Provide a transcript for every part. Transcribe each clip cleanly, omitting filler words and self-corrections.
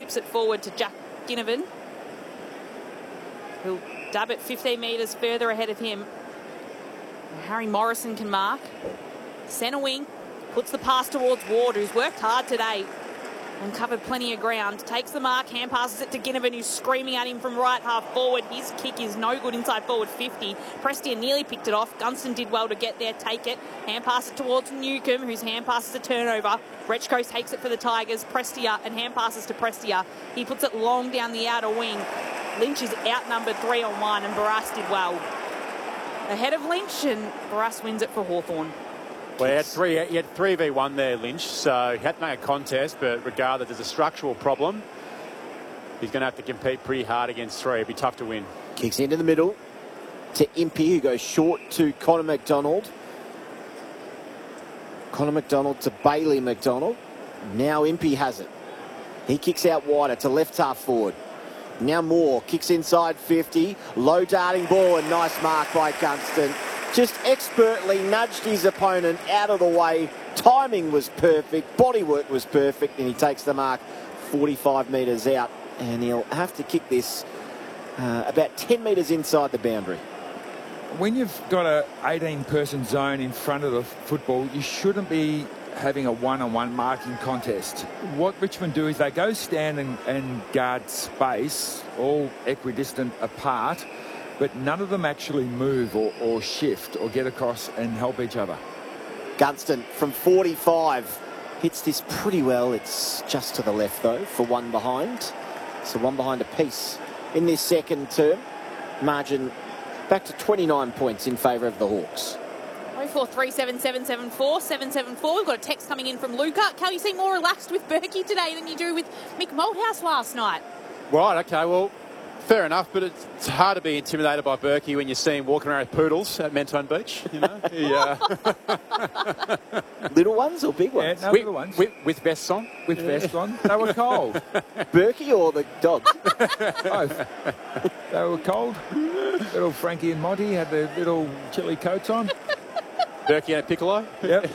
chips it forward to Jack Ginnivan, who'll dab it 15 metres further ahead of him. Harry Morrison can mark. Centre wing puts the pass towards Ward, who's worked hard today and covered plenty of ground. Takes the mark, hand passes it to Ginnivan, who's screaming at him from right half forward. His kick is no good inside forward 50. Prestia nearly picked it off. Gunston did well to get there, take it. Hand pass it towards Newcombe, whose hand passes a turnover. Rechko takes it for the Tigers. Prestia and hand passes to Prestia. He puts it long down the outer wing. Lynch is outnumbered 3-on-1 and Barras did well ahead of Lynch, and Barras wins it for Hawthorn. Well, he had 3v1 there, Lynch, so he had to make a contest, but regardless, there's a structural problem. He's going to have to compete pretty hard against 3. It'll be tough to win. Kicks into the middle to Impey, who goes short to Connor McDonald. Connor McDonald to Bailey McDonald. Now Impey has it. He kicks out wider to left half forward. Now Moore kicks inside 50. Low darting ball and nice mark by Gunston. Just expertly nudged his opponent out of the way. Timing was perfect. Bodywork was perfect. And he takes the mark 45 metres out. And he'll have to kick this about 10 metres inside the boundary. When you've got a 18-person zone in front of the football, you shouldn't be having a one-on-one marking contest. What Richmond do is they go stand and guard space, all equidistant apart, but none of them actually move or shift or get across and help each other. Gunston from 45 hits this pretty well. It's just to the left, though, for one behind. So one behind apiece in this second term. Margin back to 29 points in favour of the Hawks. 0437774774. 774. We've got a text coming in from Luca. Cal, you seem more relaxed with Berkey today than you do with Mick Malthouse last night. Right, okay, well, fair enough, but it's hard to be intimidated by Berkey when you see him walking around with poodles at Mentone Beach, you know. Little ones or big ones? Yeah, no, little ones. With vests on? With vests on. They were cold. Berkey or the dogs? Both. They were cold. Little Frankie and Monty had their little chilly coats on. Berkey and a Piccolo? Yep.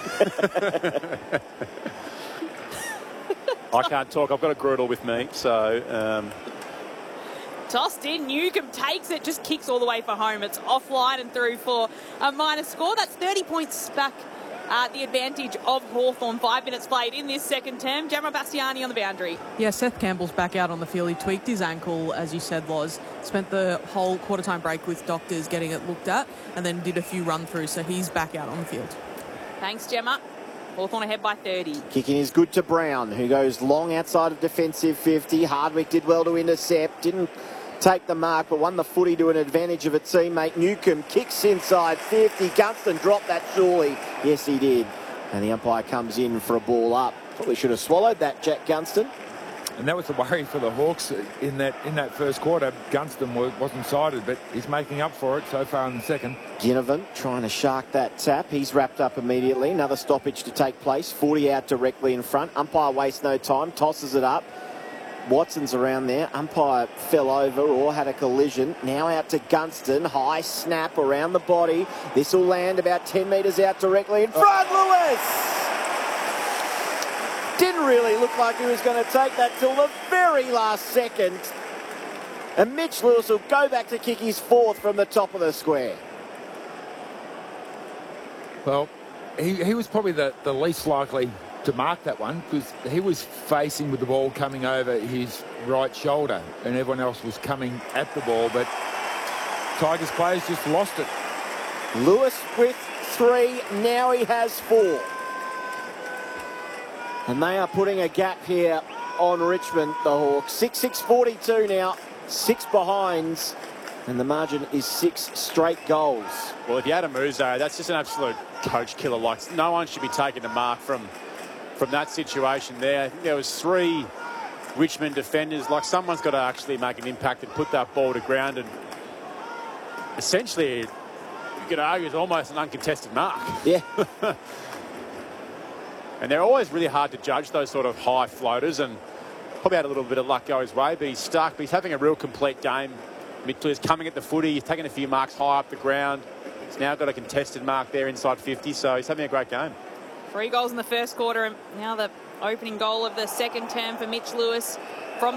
I can't talk. I've got a Grudel with me, so... Tossed in, Newcombe takes it, just kicks all the way for home. It's offline and through for a minor score. That's 30 points back the advantage of Hawthorn. 5 minutes played in this second term. Jamra Bastiani on the boundary. Yeah, Seth Campbell's back out on the field. He tweaked his ankle, as you said, Loz. Spent the whole quarter-time break with doctors getting it looked at and then did a few run-throughs, so he's back out on the field. Thanks, Gemma. Hawthorn ahead by 30. Kicking is good to Brown, who goes long outside of defensive 50. Hardwick did well to intercept. Didn't take the mark, but won the footy to an advantage of a teammate. Newcombe kicks inside 50. Gunston dropped that surely. Yes, he did. And the umpire comes in for a ball up. Probably should have swallowed that, Jack Gunston. And that was the worry for the Hawks in that first quarter. Gunston wasn't sided, but he's making up for it so far in the second. Ginnivan trying to shark that tap. He's wrapped up immediately. Another stoppage to take place. 40 out directly in front. Umpire wastes no time. Tosses it up. Watson's around there. Umpire fell over or had a collision. Now out to Gunston. High snap around the body. This will land about 10 metres out directly in front. Lewis! Didn't really look like he was going to take that till the very last second. And Mitch Lewis will go back to kick his fourth from the top of the square. Well, he was probably the least likely to mark that one because he was facing with the ball coming over his right shoulder and everyone else was coming at the ball, but Tigers players just lost it. Lewis with 3, now he has 4. And they are putting a gap here on Richmond, the Hawks. 6-6-42 now, 6 behinds, and the margin is 6 straight goals. Well, if you had a Muzo, that's just an absolute coach killer. Like, no one should be taking the mark from that situation there. I think there was 3 Richmond defenders. Like, someone's got to actually make an impact and put that ball to ground, and essentially you could argue it's almost an uncontested mark. Yeah. And they're always really hard to judge, those sort of high floaters, and probably had a little bit of luck go his way, but he's stuck. But he's having a real complete game. Mitchell is coming at the footy. He's taking a few marks high up the ground. He's now got a contested mark there inside 50, so he's having a great game. 3 goals in the first quarter, and now the opening goal of the second term for Mitch Lewis.